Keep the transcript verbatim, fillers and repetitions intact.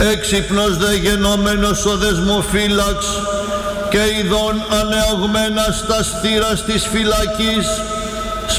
Έξυπνος δε γενόμενος ο δεσμοφύλαξ και ειδών ανεωγμένα στα στήρας της φυλακής,